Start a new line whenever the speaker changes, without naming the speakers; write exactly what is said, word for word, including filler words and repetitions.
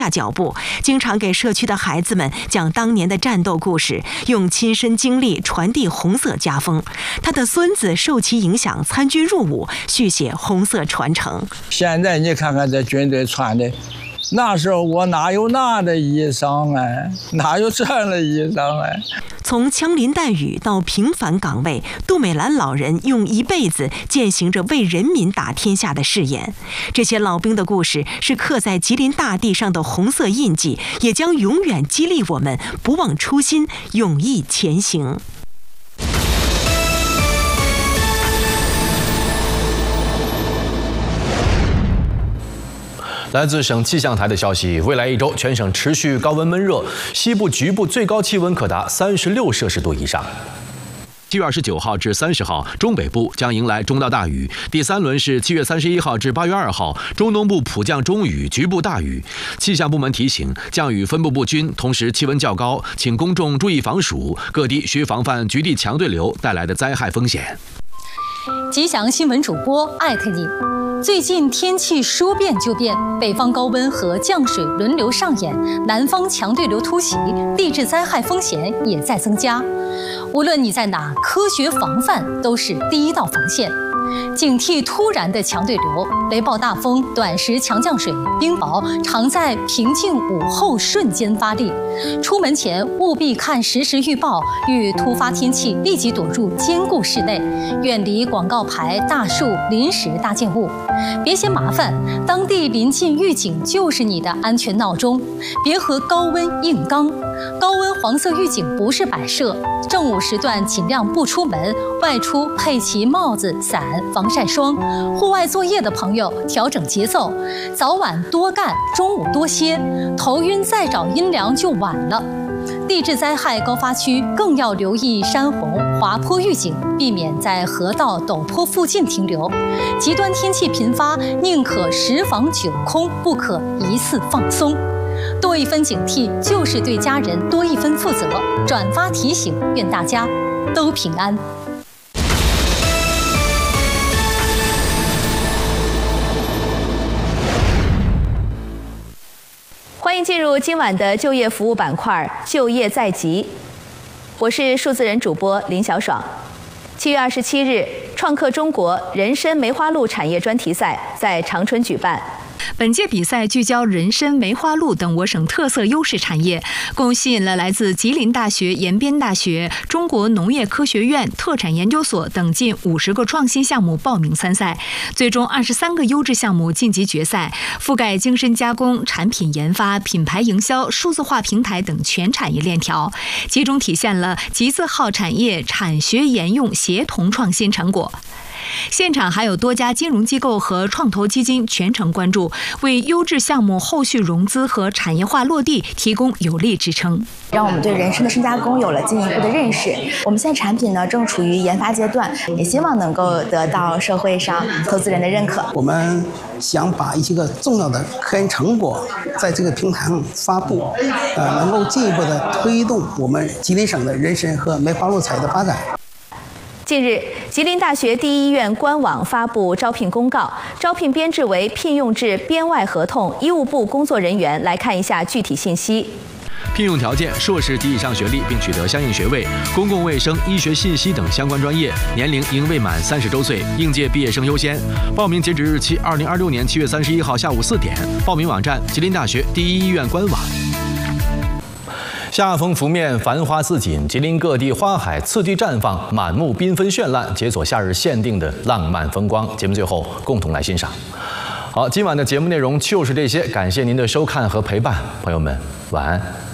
下脚步，经常给社区的孩子们讲当年的战斗故事，用亲身经历传递红色家风。他的孙子受其影响参军入伍，续写红色传承。
现在你看看这军队穿的，那时候我哪有那的衣裳哎，哪有这样的衣裳哎。
从枪林弹雨到平凡岗位，杜美兰老人用一辈子践行着为人民打天下的誓言。这些老兵的故事是刻在吉林大地上的红色印记，也将永远激励我们不忘初心，勇毅前行。
来自省气象台的消息，未来一周全省持续高温闷热，西部局部最高气温可达三十六摄氏度以上。七月二十九号至三十号，中北部将迎来中到大雨。第三轮是七月三十一号至八月二号，中东部普降中雨，局部大雨。气象部门提醒，降雨分布不均，同时气温较高，请公众注意防暑，各地需防范局地强对流带来的灾害风险。
吉祥新闻主播艾特你。最近天气说变就变，北方高温和降水轮流上演，南方强对流突袭，地质灾害风险也在增加。无论你在哪，科学防范都是第一道防线。警惕突然的强对流、雷暴大风、短时强降水、冰雹，常在平静午后瞬间发力。出门前务必看实时预报，遇突发天气立即躲入坚固室内，远离广告牌、大树、临时搭建物。别嫌麻烦，当地临近预警就是你的安全闹钟。别和高温硬刚，高温黄色预警不是摆设。正午时段尽量不出门，外出配齐帽子、伞、防晒霜。户外作业的朋友调整节奏，早晚多干，中午多歇。头晕再找阴凉就晚了。地质灾害高发区更要留意山洪、滑坡预警，避免在河道、陡坡附近停留。极端天气频发，宁可十防九空，不可一次放松。多一分警惕，就是对家人多一分负责。转发提醒，愿大家都平安。
欢迎进入今晚的就业服务板块“就业在即”，我是数字人主播林小爽。七月二十七日，创客中国人参梅花鹿产业专题赛在长春举办。
本届比赛聚焦人参、梅花鹿等我省特色优势产业，共吸引了来自吉林大学、延边大学、中国农业科学院、特产研究所等近五十个创新项目报名参赛，最终二十三个优质项目晋级决赛，覆盖精深加工、产品研发、品牌营销、数字化平台等全产业链条，集中体现了集字号产业产学研用协同创新成果。现场还有多家金融机构和创投基金全程关注，为优质项目后续融资和产业化落地提供有力支撑，
让我们对人参的深加工有了进一步的认识。我们现在产品呢正处于研发阶段，也希望能够得到社会上投资人的认可。
我们想把一些个重要的科研成果在这个平台上发布，呃，能够进一步的推动我们吉林省的人参和梅花鹿产业的发展。
近日，吉林大学第一医院官网发布招聘公告，招聘编制为聘用制编外合同医务部工作人员。来看一下具体信息。
聘用条件：硕士及以上学历，并取得相应学位，公共卫生、医学信息等相关专业，年龄应未满三十周岁，应届毕业生优先。报名截止日期：二零二六年七月三十一号下午四点。报名网站：吉林大学第一医院官网。夏风拂面，繁花似锦，吉林各地花海次第绽放，满目缤纷绚烂，解锁夏日限定的浪漫风光。节目最后共同来欣赏。好，今晚的节目内容就是这些，感谢您的收看和陪伴，朋友们晚安。